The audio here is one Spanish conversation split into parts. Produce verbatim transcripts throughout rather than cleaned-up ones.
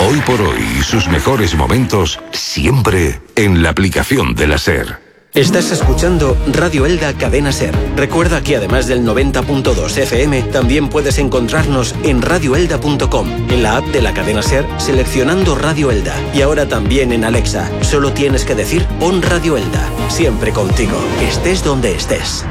Hoy por hoy y sus mejores momentos siempre en la aplicación de la SER. Estás escuchando Radio Elda Cadena SER. Recuerda que además del noventa punto dos F M, también puedes encontrarnos en radio elda punto com, en la app de la cadena SER, seleccionando Radio Elda. Y ahora también en Alexa. Solo tienes que decir pon Radio Elda. Siempre contigo, estés donde estés.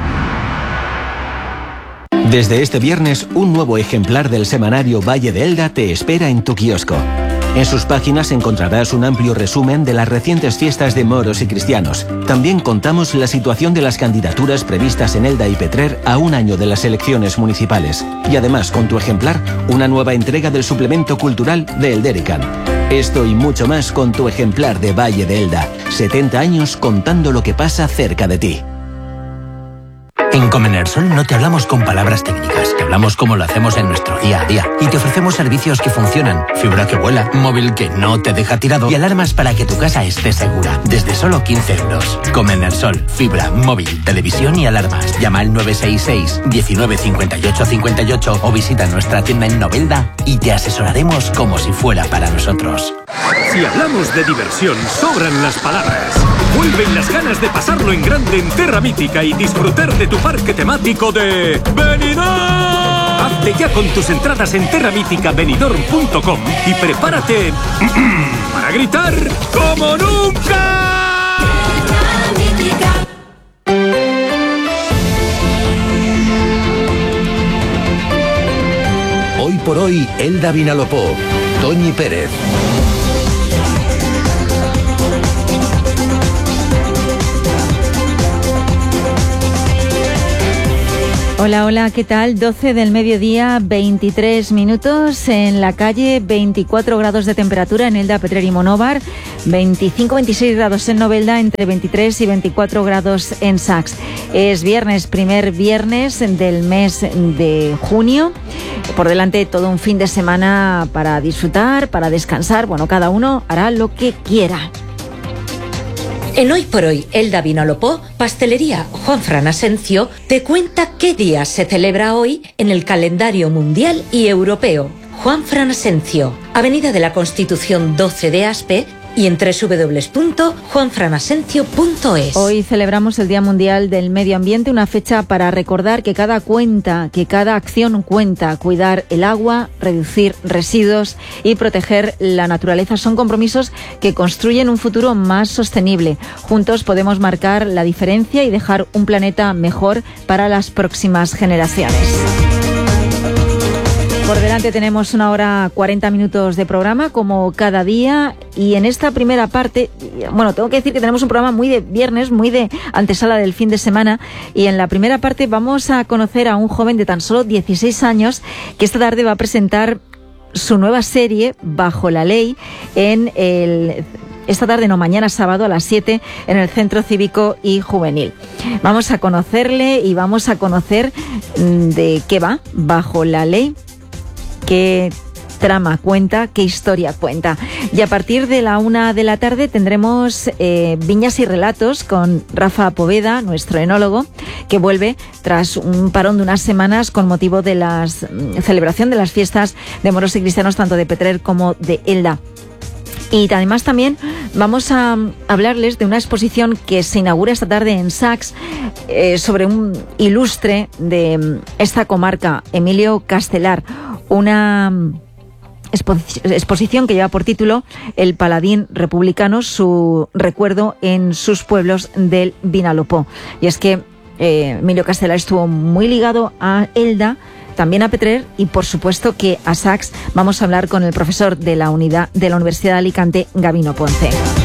Desde este viernes, un nuevo ejemplar del semanario Valle de Elda te espera en tu kiosco. En sus páginas encontrarás un amplio resumen de las recientes fiestas de moros y cristianos. También contamos la situación de las candidaturas previstas en Elda y Petrer a un año de las elecciones municipales. Y además, con tu ejemplar, una nueva entrega del suplemento cultural de Elderican. Esto y mucho más con tu ejemplar de Valle de Elda. setenta años contando lo que pasa cerca de ti. En Comenersol no te hablamos con palabras técnicas, te hablamos como lo hacemos en nuestro día a día y te ofrecemos servicios que funcionan, fibra que vuela, móvil que no te deja tirado y alarmas para que tu casa esté segura, desde solo quince euros. Comenersol, fibra, móvil, televisión y alarmas. Llama al nueve seis seis, diecinueve cincuenta y ocho cincuenta y ocho o visita nuestra tienda en Novelda y te asesoraremos como si fuera para nosotros. Si hablamos de diversión, sobran las palabras. Vuelven las ganas de pasarlo en grande en Terra Mítica y disfrutar de tu parque temático de Benidorm. Hazte ya con tus entradas en terra mítica benidorm punto com y prepárate para gritar como nunca. Hoy por hoy, Elda Vinalopó, Toñi Pérez. Hola, hola, ¿qué tal? doce del mediodía, veintitrés minutos en la calle, veinticuatro grados de temperatura en Elda, Petrer y Monóvar, veinticinco veintiséis grados en Novelda, entre veintitrés y veinticuatro grados en Sax. Es viernes, primer viernes del mes de junio. Por delante todo un fin de semana para disfrutar, para descansar. Bueno, cada uno hará lo que quiera. En Hoy por Hoy, Elda Vinalopó, Pastelería Juan Fran Asencio te cuenta qué día se celebra hoy en el calendario mundial y europeo. Juan Fran Asencio, Avenida de la Constitución doce de Aspe y en doble u doble u doble u punto juan fran asencio punto es. Hoy celebramos el Día Mundial del Medio Ambiente, una fecha para recordar que cada cuenta, que cada acción cuenta. Cuidar el agua, reducir residuos y proteger la naturaleza son compromisos que construyen un futuro más sostenible. Juntos podemos marcar la diferencia y dejar un planeta mejor para las próximas generaciones. Por delante tenemos una hora cuarenta minutos de programa, como cada día, y en esta primera parte, bueno, tengo que decir que tenemos un programa muy de viernes, muy de antesala del fin de semana, y en la primera parte vamos a conocer a un joven de tan solo dieciséis años que esta tarde va a presentar su nueva serie, Bajo la Ley, en el... esta tarde, no, mañana sábado a las siete en el Centro Cívico y Juvenil. Vamos a conocerle y vamos a conocer de qué va Bajo la Ley, qué trama cuenta, qué historia cuenta. Y a partir de la una de la tarde tendremos eh, Viñas y Relatos con Rafa Poveda, nuestro enólogo, que vuelve tras un parón de unas semanas con motivo de la celebración de las fiestas de moros y cristianos, tanto de Petrer como de Elda. Y además también vamos a hablarles de una exposición que se inaugura esta tarde en Sax eh, sobre un ilustre de esta comarca, Emilio Castelar. Una exposición que lleva por título El Paladín Republicano, su recuerdo en sus pueblos del Vinalopó. Y es que eh, Emilio Castelar estuvo muy ligado a Elda, también a Petrer y por supuesto que a Sax. Vamos a hablar con el profesor de la unidad de la Universidad de Alicante, Gabino Ponce.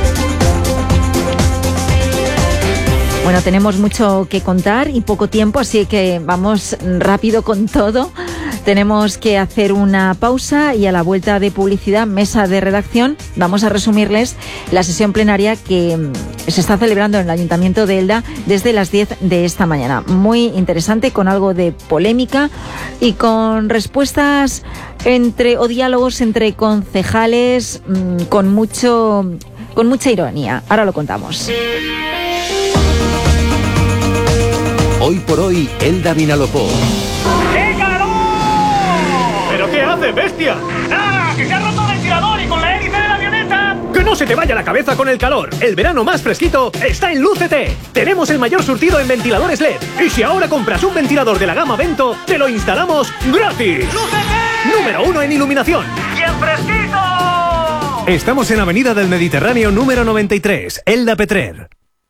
Bueno, tenemos mucho que contar y poco tiempo, así que vamos rápido con todo. Tenemos que hacer una pausa y a la vuelta de publicidad, mesa de redacción, vamos a resumirles la sesión plenaria que se está celebrando en el Ayuntamiento de Elda desde las diez de esta mañana. Muy interesante, con algo de polémica y con respuestas entre o diálogos entre concejales mmm, con mucho con mucha ironía. Ahora lo contamos. Hoy por hoy, Elda Vinalopó. ¿Pero qué hace, bestia? ¡Nada! ¡Que se ha roto el ventilador y con la no se te vaya la cabeza con el calor. El verano más fresquito está en Lúcete. Tenemos el mayor surtido en ventiladores L E D. Y si ahora compras un ventilador de la gama Vento, te lo instalamos gratis. ¡Lúcete! Número uno en iluminación. ¡Y en fresquito! Estamos en Avenida del Mediterráneo número noventa y tres, Elda Petrer.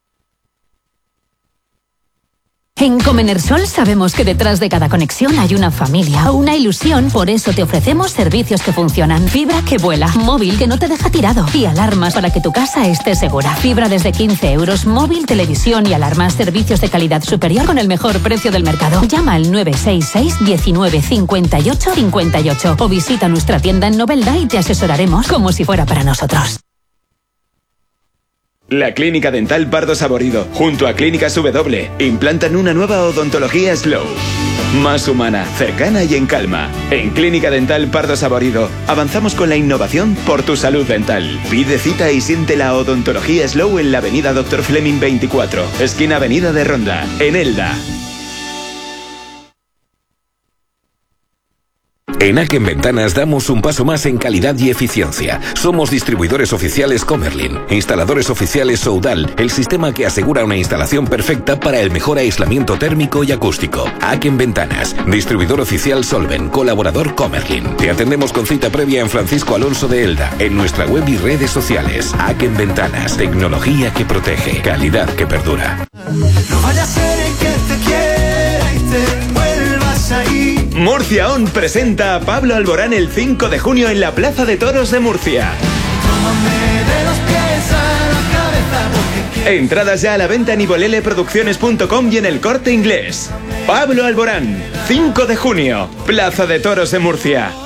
En Comenersol sabemos que detrás de cada conexión hay una familia o una ilusión. Por eso te ofrecemos servicios que funcionan. Fibra que vuela, móvil que no te deja tirado y alarmas para que tu casa esté segura. Fibra desde quince euros, móvil, televisión y alarmas. Servicios de calidad superior con el mejor precio del mercado. Llama al nueve seis seis, diecinueve, cincuenta y ocho, cincuenta y ocho o visita nuestra tienda en Novelda y te asesoraremos como si fuera para nosotros. La Clínica Dental Pardo Saborido, junto a Clínicas W, implantan una nueva odontología Slow. Más humana, cercana y en calma. En Clínica Dental Pardo Saborido, avanzamos con la innovación por tu salud dental. Pide cita y siente la odontología Slow en la avenida Doctor Fleming veinticuatro, esquina avenida de Ronda, en Elda. En Aken Ventanas damos un paso más en calidad y eficiencia. Somos distribuidores oficiales Comerlin, instaladores oficiales Soudal, el sistema que asegura una instalación perfecta para el mejor aislamiento térmico y acústico. Aken Ventanas, distribuidor oficial Solven, colaborador Comerlin. Te atendemos con cita previa en Francisco Alonso de Elda, en nuestra web y redes sociales. Aken Ventanas, tecnología que protege, calidad que perdura. No vaya a ser que te quiera y te vuelvas ahí. Murcia On presenta a Pablo Alborán el cinco de junio en la Plaza de Toros de Murcia. Entradas ya a la venta en ibolele producciones punto com y en El Corte Inglés. Pablo Alborán, cinco de junio, Plaza de Toros de Murcia.